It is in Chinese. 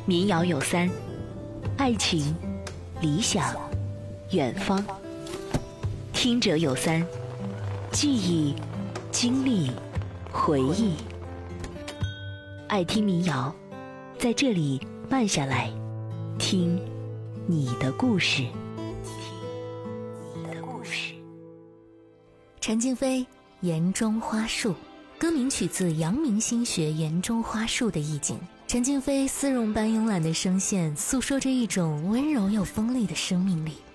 民谣有三：爱情、理想、远方。听者有三：记忆、经历、回忆。爱听民谣，在这里慢下来，听你的故事。 陈静飞《岩中花树》，歌名取自阳明心学岩中花树的意境。陈静飞丝绒般慵懒的声线，诉说着一种温柔又锋利的生命力。